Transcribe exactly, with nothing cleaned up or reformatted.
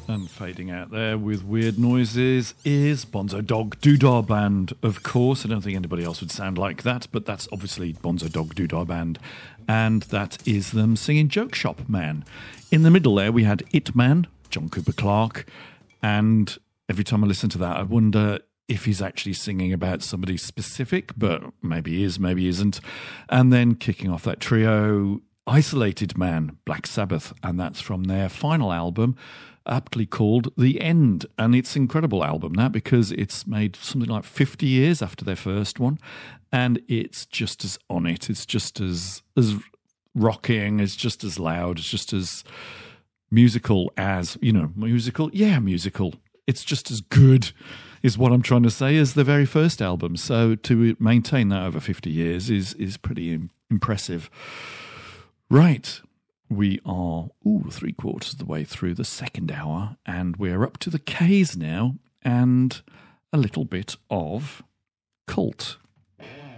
And fading out there with weird noises is Bonzo Dog Doodah Band, of course. I don't think anybody else would sound like that, but that's obviously Bonzo Dog Doodah Band. And that is them singing Joke Shop Man. In the middle there, we had It Man, John Cooper Clarke. And every time I listen to that, I wonder if he's actually singing about somebody specific, but maybe he is, maybe he isn't. And then kicking off that trio, Isolated Man, Black Sabbath. And that's from their final album, aptly called The End. And it's an incredible album, that, because it's made something like fifty years after their first one, and it's just as on it. It's just as as rocking, it's just as loud, it's just as musical as, you know, musical? Yeah, musical. It's just as good, is what I'm trying to say, as the very first album. So to maintain that over fifty years is, is pretty im- impressive. Right. We are, ooh, three quarters of the way through the second hour, and we're up to the K's now, and a little bit of Cult.